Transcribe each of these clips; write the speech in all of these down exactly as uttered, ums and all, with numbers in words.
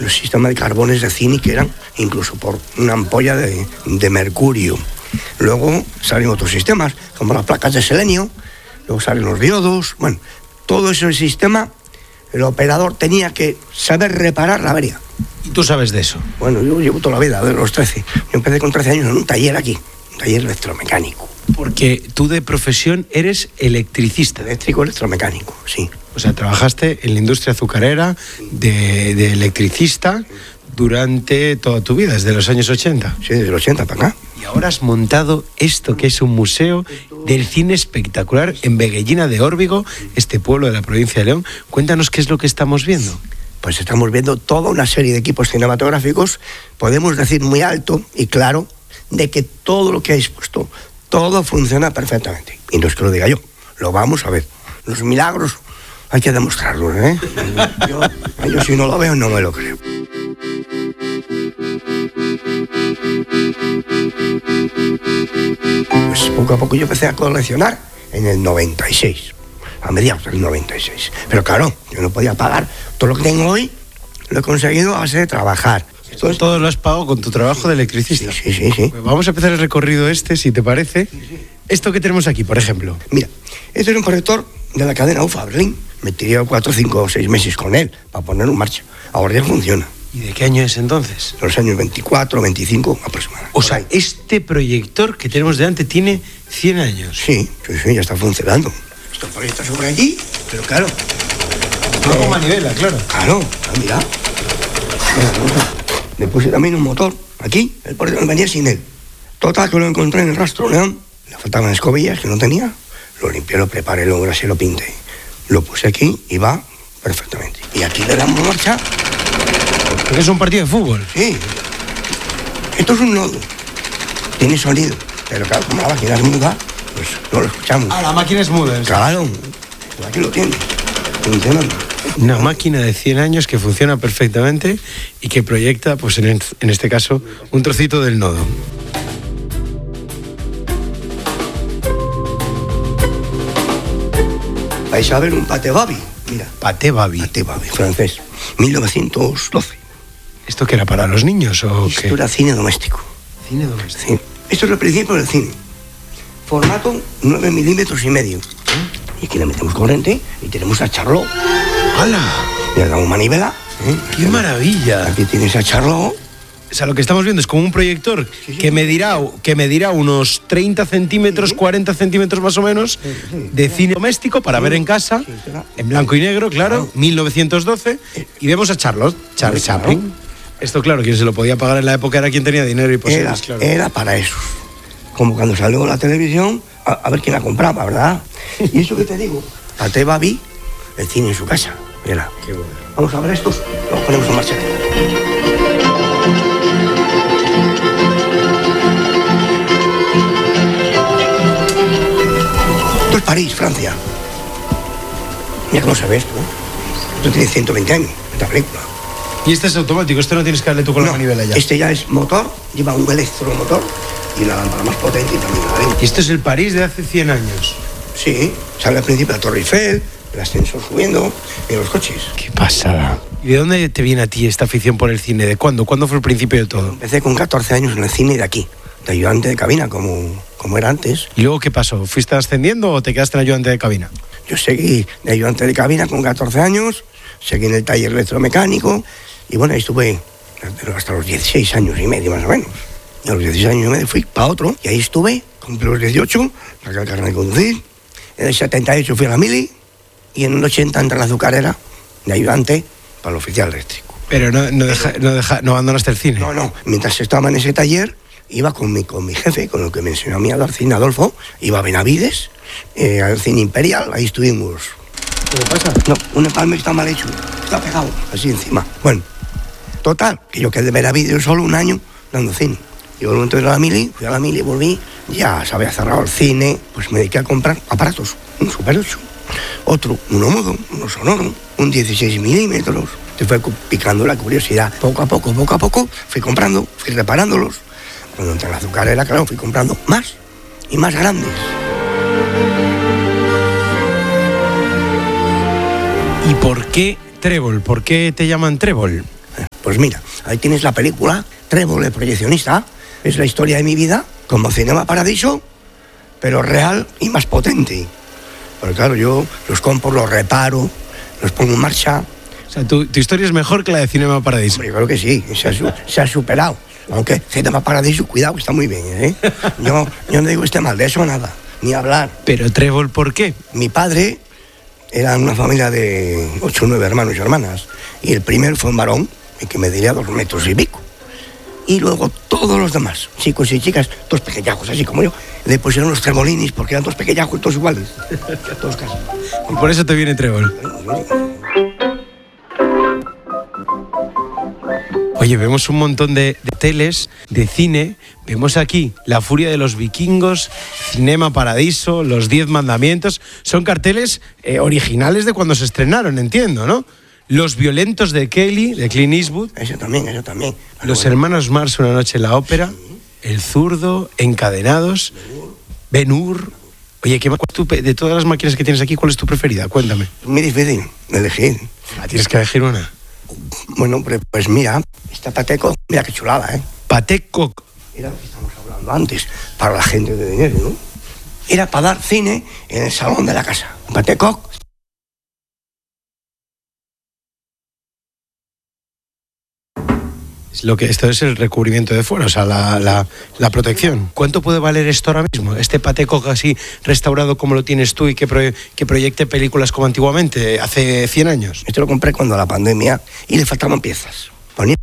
los sistemas de carbones de cine que eran incluso por una ampolla de, de mercurio. Luego salen otros sistemas, como las placas de selenio, luego salen los diodos. Bueno, todo ese sistema, el operador tenía que saber reparar la avería. ¿Y tú sabes de eso? Bueno, yo llevo toda la vida, de los trece. Yo empecé con trece años en un taller aquí, un taller electromecánico. Porque tú de profesión eres electricista. Eléctrico electromecánico, sí. O sea, trabajaste en la industria azucarera de, de electricista durante toda tu vida, desde los años ochenta. Sí, desde los ochenta para acá. Y ahora has montado esto que es un museo del cine espectacular en Veguellina de Órbigo, este pueblo de la provincia de León. Cuéntanos qué es lo que estamos viendo. Pues estamos viendo toda una serie de equipos cinematográficos, podemos decir muy alto y claro, de que todo lo que habéis puesto, todo funciona perfectamente. Y no es que lo diga yo, lo vamos a ver. Los milagros hay que demostrarlos, ¿eh? Yo, yo si no lo veo no me lo creo. Pues poco a poco yo empecé a coleccionar en el noventa y seis, a mediados del noventa y seis. Pero claro, yo no podía pagar todo lo que tengo hoy, lo he conseguido a base de trabajar. Entonces, todo lo has pagado con tu trabajo de electricista. Sí, sí, sí, sí. Pues vamos a empezar el recorrido este, si te parece. Sí, sí. Esto que tenemos aquí, por ejemplo. Mira, este es un corrector de la cadena U F A Berlín. Me tiré cuatro, cinco o seis meses con él para ponerlo en marcha. Ahora ya funciona. ¿Y de qué año es entonces? Los años veinticuatro, veinticinco aproximadamente. O sea, este proyector que tenemos delante tiene cien años. Sí, sí, sí, ya está funcionando. Esto proyecta sobre allí, pero claro. No como manivela, claro. Claro, ah, mira. Mira, le puse también un motor aquí, el proyector venía sin él. Total, que lo encontré en el rastro, ¿no? Le faltaban escobillas que no tenía. Lo limpié, lo preparé, lo grasé, lo pinté. Lo puse aquí y va perfectamente. Y aquí le damos marcha. ¿Porque es un partido de fútbol? Sí. Esto es un nodo. Tiene sonido. Pero claro, como la máquina es muda, pues no lo escuchamos. Ah, la máquina es muda. ¿Sí? Claro. Aquí lo tienes. Funcionando. Una máquina de cien años que funciona perfectamente y que proyecta, pues en, el, en este caso, un trocito del nodo. Vais a ver un Pathé Baby, mira. Pathé Baby. Pathé Baby, francés. mil novecientos doce. ¿Esto qué era, para los niños o Esto qué? Esto era cine doméstico. Cine doméstico. Sí. Esto es el principio del cine. Formato nueve milímetros y medio. Y aquí le metemos corriente y tenemos a Charlot. ¡Hala! Le damos manivela. ¿eh? ¡Qué maravilla! Aquí tienes a Charlot. O sea, lo que estamos viendo es como un proyector sí, sí, que, medirá, que medirá unos treinta centímetros, sí, cuarenta centímetros más o menos, sí, sí, de cine doméstico para sí, ver en casa, sí, claro, en blanco y negro, claro, claro, mil novecientos doce, y vemos a Charlotte, Charles claro. Chaplin. Esto, claro, quien se lo podía pagar en la época era quien tenía dinero y posibles, era, claro. Era para eso. Como cuando salió la televisión, a, a ver quién la compraba, ¿verdad? Y eso que te digo, Pathé Baby, el cine en su casa. Mira, qué bueno. Vamos a ver estos, los ponemos en marcha. Esto es París, Francia. Mira cómo se ve esto, ¿eh? Esto tiene ciento veinte años, esta película. Y este es automático, esto no tienes que darle tú con no, la manivela ya. Este ya es motor, lleva un electromotor y la lámpara más potente y también la lente. ¿Y esto es el París de hace cien años? Sí, sale al principio la Torre Eiffel, el ascensor subiendo y los coches. ¡Qué pasada! ¿Y de dónde te viene a ti esta afición por el cine? ¿De cuándo? ¿Cuándo fue el principio de todo? Empecé con catorce años en el cine de aquí, de ayudante de cabina, como, como era antes. ¿Y luego qué pasó? ¿Fuiste ascendiendo o te quedaste en ayudante de cabina? Yo seguí de ayudante de cabina con catorce años, seguí en el taller electromecánico y bueno, ahí estuve hasta los dieciséis años y medio más o menos. Y a los dieciséis años y medio fui para otro y ahí estuve, cumplí los dieciocho, saqué el carnet de conducir. En el setenta y ocho fui a la mili y en el ochenta entré a la azucarera de ayudante para el oficial eléctrico. Pero no, no, deja, no, deja, no abandonaste el cine. No, no. Mientras estaba en ese taller, iba con mi, con mi jefe, con el que me enseñó a mí a dar cine, Adolfo, iba a Benavides, eh, al cine Imperial, ahí estuvimos. ¿Qué le pasa? No, un empalme que está mal hecho, está pegado, así encima. Bueno, total, que yo quedé de Benavides solo un año dando cine. Y al momento de ir a la mili, fui a la mili, volví, ya se había cerrado el cine, pues me dediqué a comprar aparatos, un Super ocho, otro, uno mudo, uno sonoro, un dieciséis milímetros. Te fue picando la curiosidad. Poco a poco, poco a poco, fui comprando, fui reparándolos. Cuando entré en la azucarera, claro, fui comprando más y más grandes. ¿Y por qué Trébol? ¿Por qué te llaman Trébol? Pues mira, ahí tienes la película Trébol, el proyeccionista. Es la historia de mi vida como Cinema Paradiso, pero real y más potente. Porque claro, yo los compro, los reparo, los pongo en marcha. O sea, tu, tu historia es mejor que la de Cinema Paradiso. Hombre, yo creo que sí, se ha, su, se ha superado. Aunque Cinema Paradiso, cuidado, que está muy bien, ¿eh? Yo, yo no digo este mal, de eso nada, ni hablar. Pero Trébol, ¿por qué? Mi padre era una familia de ocho o nueve hermanos y hermanas. Y el primero fue un varón, el que mediría dos metros y pico. Y luego todos los demás, chicos y chicas, todos pequeñajos, así como yo, le pusieron los tremolinis porque eran todos pequeñajos, todos iguales. Todos casi. Y por eso te viene Trébol. Oye, vemos un montón de, de teles, de cine. Vemos aquí La furia de los vikingos, Cinema Paradiso, Los diez mandamientos. Son carteles eh, originales de cuando se estrenaron, entiendo, ¿no? Los violentos de Kelly, de Clint Eastwood. Eso también, eso también. Los bueno. hermanos Marx, Una noche en la ópera. Sí. El zurdo, Encadenados, Ben-Hur. Oye, ¿qué, tú, de todas las máquinas que tienes aquí, cuál es tu preferida? Cuéntame. Es muy difícil elegir. Ah, tienes que elegir una. Bueno, pues mira, esta Pateco, mira qué chulada, ¿eh? Pateco. Era lo que estamos hablando antes, para la gente de dinero, ¿no? Era para dar cine en el salón de la casa. Pateco. Es lo que, esto es el recubrimiento de fuera, o sea, la, la, la protección. ¿Cuánto puede valer esto ahora mismo? Este Pateco así restaurado como lo tienes tú y que, pro, que proyecte películas como antiguamente, hace cien años. Este lo compré cuando la pandemia y le faltaban piezas. Ponía...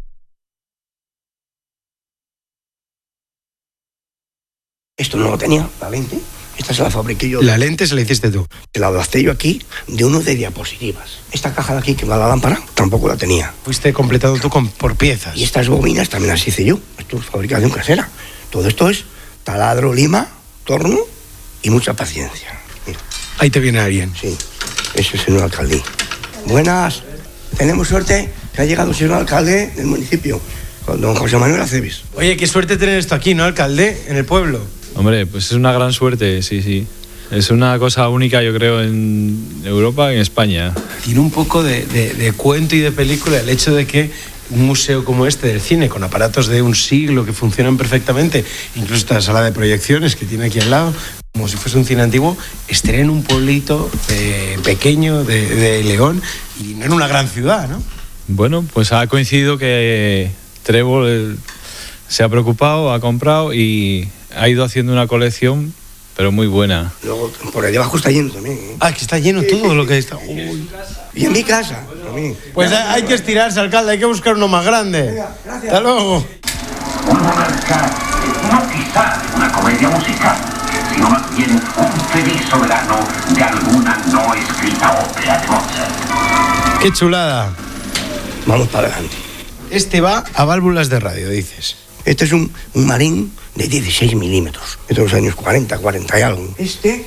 Esto no lo tenía, la lente. Esta se la fabriqué yo. La lente se la hiciste tú. La adapté yo aquí de uno de diapositivas. Esta caja de aquí que va a la lámpara tampoco la tenía. Fuiste completado tú con, por piezas. Y estas bobinas también las hice yo. Esto es fabricación casera. Todo esto es taladro, lima, torno y mucha paciencia. Mira. Ahí te viene alguien. Sí, ese es el señor alcalde. Buenas. Tenemos suerte que ha llegado el señor alcalde del municipio, con don José Manuel Aceves. Oye, qué suerte tener esto aquí, ¿no, alcalde? En el pueblo. Hombre, pues es una gran suerte, sí, sí. Es una cosa única, yo creo, en Europa y en España. Tiene un poco de, de, de cuento y de película el hecho de que un museo como este del cine, con aparatos de un siglo que funcionan perfectamente, incluso esta sala de proyecciones que tiene aquí al lado, como si fuese un cine antiguo, esté en un pueblito eh, pequeño de, de León y no en una gran ciudad, ¿no? Bueno, pues ha coincidido que Trébol se ha preocupado, ha comprado y ha ido haciendo una colección, pero muy buena. Luego, por ahí debajo está lleno también, ¿eh? Ah, que está lleno todo lo que está. Uy. Y en mi casa también. Pues hay, hay que estirarse, alcalde, hay que buscar uno más grande. Venga, gracias. Hasta luego. Un monarca, no quizá de una comedia musical, sino más bien un feliz soberano de alguna no escrita ópera de Mozart. Qué chulada. Vamos para adelante. Este va a válvulas de radio, dices. Este es un, un marín de dieciséis milímetros, de los años cuarenta, cuarenta y algo. Este...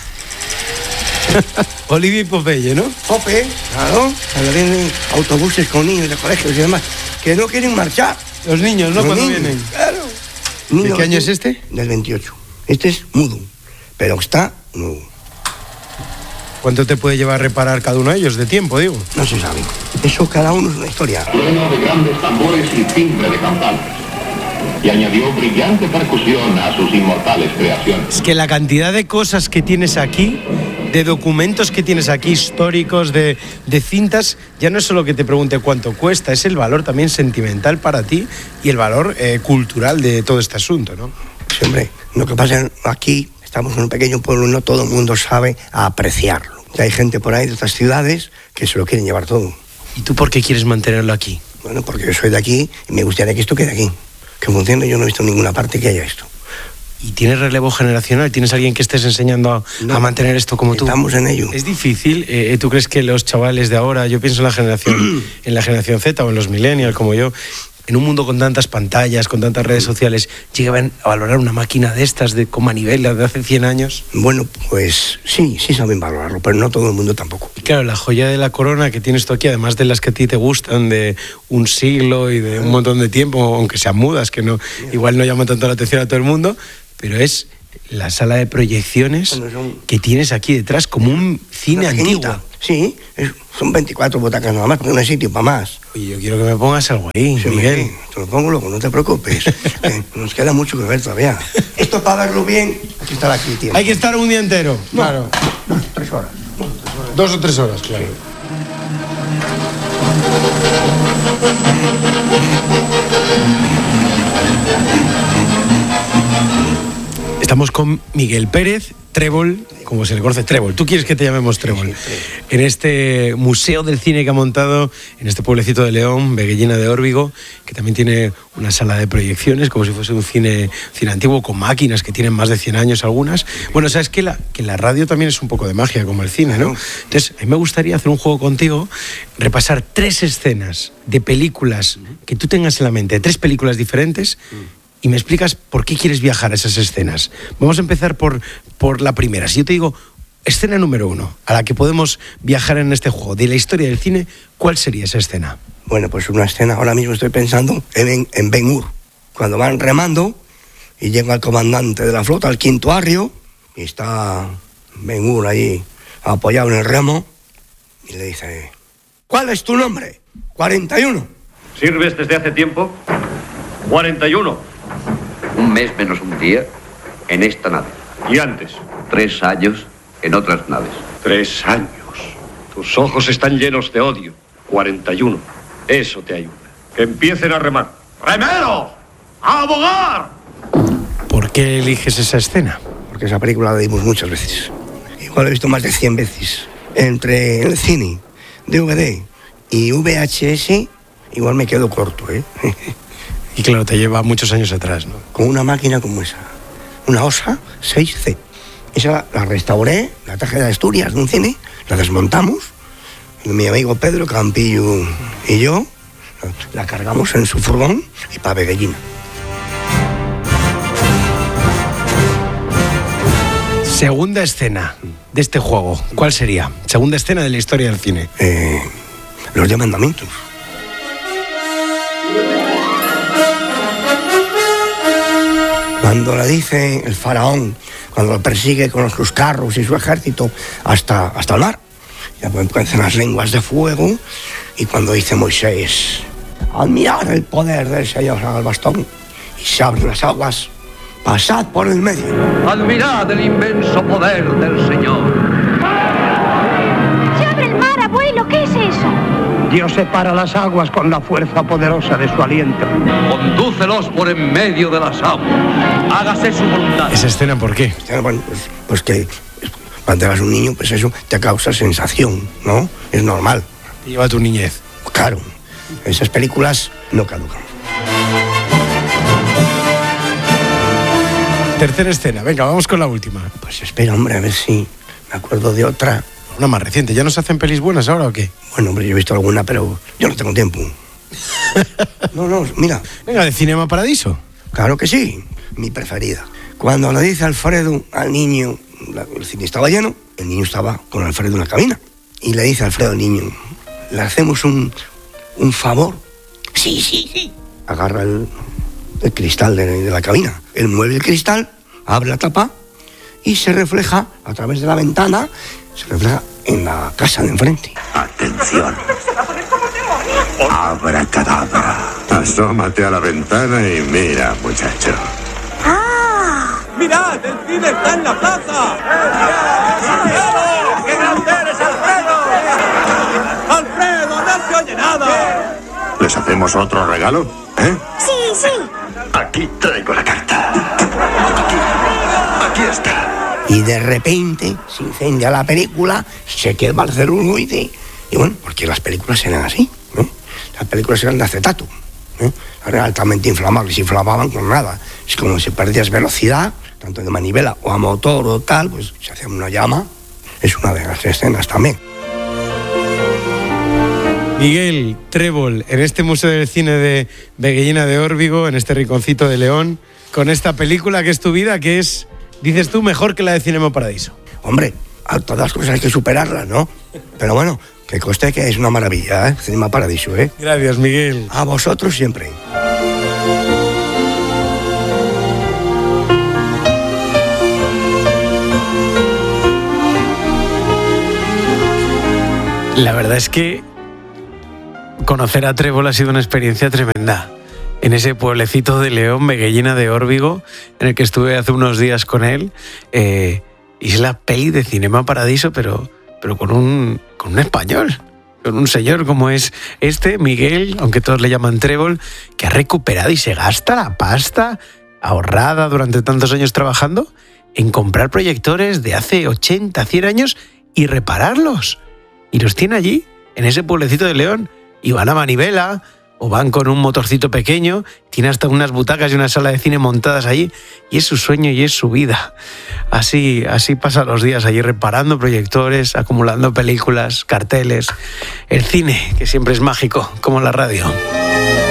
Olivia y Popeye, ¿no? Pope, claro. Cuando vienen autobuses con niños de colegios y demás, que no quieren marchar. Los niños, ¿no? Los Cuando niños, vienen. Claro. ¿De Niños, qué año es este? Del veintiocho. Este es mudo, pero está nuevo. ¿Cuánto te puede llevar a reparar cada uno de ellos de tiempo, digo? No se sabe. Eso cada uno es una historia. Trueno de grandes tambores y timbre de campanas. Y añadió brillante percusión a sus inmortales creaciones. Es que la cantidad de cosas que tienes aquí, de documentos que tienes aquí, históricos, de, de cintas, ya no es solo que te pregunte cuánto cuesta, es el valor también sentimental para ti y el valor eh, cultural de todo este asunto, ¿no? Sí, hombre, lo que pasa es que aquí estamos en un pequeño pueblo y no todo el mundo sabe apreciarlo. Y hay gente por ahí de otras ciudades que se lo quieren llevar todo. ¿Y tú por qué quieres mantenerlo aquí? Bueno, porque yo soy de aquí y me gustaría que esto quede aquí. Que funcione, yo no he visto en ninguna parte que haya esto. ¿Y tienes relevo generacional? ¿Tienes alguien que estés enseñando a, no, a mantener esto como tú? Estamos en ello. ¿Es difícil? Eh, ¿Tú crees que los chavales de ahora, yo pienso en la generación, en la generación Z o en los millennials como yo, en un mundo con tantas pantallas, con tantas redes sociales, llegaban a valorar una máquina de estas de con manivela de hace cien años? Bueno, pues sí, sí saben valorarlo, pero no todo el mundo tampoco. Y claro, la joya de la corona que tienes tú aquí, además de las que a ti te gustan, de un siglo y de un montón de tiempo, aunque sean mudas, que no igual no llaman tanto la atención a todo el mundo, pero es la sala de proyecciones bueno, son... que tienes aquí detrás, como un cine antiguo. Sí, es, son veinticuatro butacas nada más, porque no hay sitio para más. Oye, yo quiero que me pongas algo ahí, Sí, Miguel. Miguel, te lo pongo luego, no te preocupes. Eh, nos queda mucho que ver todavía. Esto para verlo bien, hay que estar aquí tiempo. Hay que estar un día entero. No, Claro. Dos, tres horas. Dos, tres horas. Dos o tres horas, claro. Estamos con Miguel Pérez, Trébol, como se le conoce, Trébol. ¿Tú quieres que te llamemos Trébol? Sí, sí, En este museo del cine que ha montado en este pueblecito de León, Veguellina de Órbigo, que también tiene una sala de proyecciones, como si fuese un cine, cine antiguo, con máquinas que tienen más de cien años algunas. Bueno, sabes que la, que la radio también es un poco de magia, como el cine, ¿no? Entonces, a mí me gustaría hacer un juego contigo, repasar tres escenas de películas que tú tengas en la mente, tres películas diferentes, y me explicas por qué quieres viajar a esas escenas. Vamos a empezar por, por la primera. Si yo te digo, escena número uno, a la que podemos viajar en este juego, de la historia del cine, ¿cuál sería esa escena? Bueno, pues una escena, ahora mismo estoy pensando en, en Ben-Hur, cuando van remando y llega el comandante de la flota, el quinto arrio, y está Ben-Hur ahí apoyado en el remo, y le dice, ¿cuál es tu nombre? cuarenta y uno. ¿Sirves desde hace tiempo? cuarenta y uno. Un mes menos un día en esta nave. ¿Y antes? Tres años en otras naves. Tres años. Tus ojos están llenos de odio. cuarenta y uno. Eso te ayuda. Que empiecen a remar. ¡Remeros! ¡A abogar! ¿Por qué eliges esa escena? Porque esa película la vimos muchas veces. Igual la he visto más de cien veces. Entre el cine, D V D y V H S, igual me quedo corto, ¿eh? Y claro, te lleva muchos años atrás, ¿no? Con una máquina como esa. Una Osa seis C. Esa la, la restauré, la traje de Asturias de un cine, la desmontamos. Mi amigo Pedro Campillo y yo la cargamos en su furgón y para Veguellina. Segunda escena de este juego, ¿cuál sería? Segunda escena de la historia del cine. Eh, los diez mandamientos. Cuando le dice el faraón, cuando lo persigue con sus carros y su ejército hasta, hasta el mar, ya pues empiezan las lenguas de fuego, y cuando dice Moisés, al mirar el poder del Señor al bastón, y se abren las aguas, pasad por el medio. Admirad el inmenso poder del Señor. ¡Se abre el mar, abuelo! ¿Qué es eso? Dios separa las aguas con la fuerza poderosa de su aliento. Condúcelos por en medio de las aguas. Hágase su voluntad. ¿Esa escena por qué? Bueno, pues, pues que cuando eras un niño, pues eso te causa sensación, ¿no? Es normal. Te lleva a tu niñez. Claro, esas películas no caducan. Tercera escena, venga, vamos con la última. Pues espera, hombre, a ver si me acuerdo de otra. Una más reciente, ¿ya nos hacen pelis buenas ahora o qué? Bueno, hombre, yo he visto alguna, pero yo no tengo tiempo. No, no, mira. Venga, de Cinema Paradiso. Claro que sí, mi preferida. Cuando le dice Alfredo al niño, la, el cine estaba lleno, el niño estaba con Alfredo en la cabina. Y le dice Alfredo al niño, ¿le hacemos un, un favor? Sí, sí, sí. Agarra el, el cristal de, de la cabina. Él mueve el cristal, abre la tapa y se refleja a través de la ventana, se refleja en la casa de enfrente. Atención. Abracadabra. Asómate a la ventana y mira, muchacho. ¡Mirad! ¡El cine está en la plaza! ¡Qué grande eres, Alfredo! ¡Alfredo, no se oye nada! ¿Les hacemos otro regalo? ¿Eh? Sí, sí. Aquí traigo la carta. Aquí, aquí está. Y de repente se incendia la película, se quema el celuloide. Y bueno, porque las películas eran así, ¿eh? Las películas eran de acetato, ¿eh? Eran altamente inflamables, se inflamaban con nada. Es como si perdías velocidad, tanto de manivela o a motor o tal, pues se hacía una llama. Es una de las escenas también. Miguel Trébol, en este Museo del Cine de Veguellina de Órbigo, en este rinconcito de León, con esta película que es tu vida, que es, dices tú, mejor que la de Cinema Paradiso. Hombre, a todas las cosas hay que superarlas, ¿no? Pero bueno, que conste que es una maravilla, ¿eh? Cinema Paradiso, ¿eh? Gracias, Miguel. A vosotros siempre. La verdad es que conocer a Trébol ha sido una experiencia tremenda. En ese pueblecito de León, Veguellina de Órbigo, en el que estuve hace unos días con él, eh, es la peli de Cinema Paradiso, pero, pero con, un, con un español, con un señor como es este, Miguel, aunque todos le llaman Trébol, que ha recuperado y se gasta la pasta ahorrada durante tantos años trabajando en comprar proyectores de hace ochenta, cien años y repararlos. Y los tiene allí, en ese pueblecito de León, y van a manivela o van con un motorcito pequeño, tiene hasta unas butacas y una sala de cine montadas allí, y es su sueño y es su vida. Así, así pasa los días allí reparando proyectores, acumulando películas, carteles, el cine, que siempre es mágico, como la radio.